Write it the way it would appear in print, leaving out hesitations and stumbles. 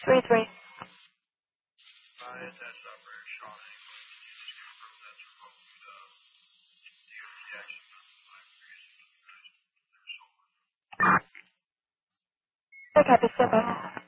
33. That's Operator Sean. Can you just confirm that's revoked DOT action on 5 3 Okay, copy, stand by.